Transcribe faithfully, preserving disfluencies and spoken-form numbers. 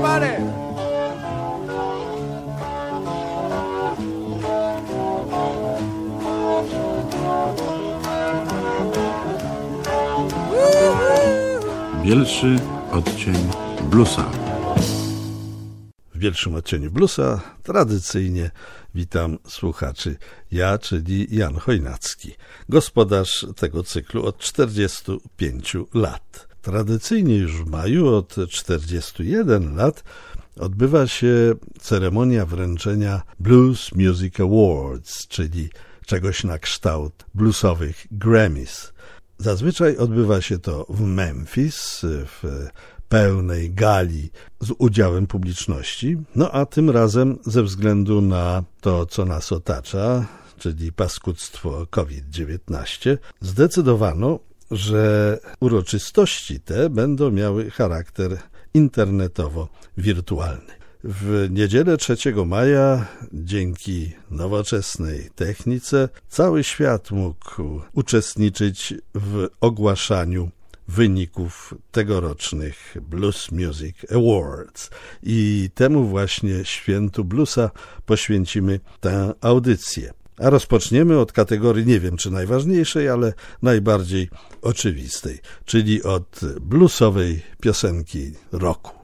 everybody. Bielszy odcień bluesa. W bielszym odcieniu bluesa tradycyjnie witam słuchaczy. Ja, czyli Jan Chojnacki, gospodarz tego cyklu od czterdziestu pięciu lat. Tradycyjnie już w maju od czterdziestu jeden lat odbywa się ceremonia wręczenia Blues Music Awards, czyli czegoś na kształt bluesowych Grammys. Zazwyczaj odbywa się to w Memphis, w pełnej gali z udziałem publiczności, no a tym razem ze względu na to, co nas otacza, czyli paskudztwo COVID dziewiętnaście, zdecydowano, że uroczystości te będą miały charakter internetowo-wirtualny. W niedzielę trzeciego maja, dzięki nowoczesnej technice, cały świat mógł uczestniczyć w ogłaszaniu wyników tegorocznych Blues Music Awards. I temu właśnie świętu bluesa poświęcimy tę audycję. A rozpoczniemy od kategorii, nie wiem czy najważniejszej, ale najbardziej oczywistej, czyli od bluesowej piosenki roku.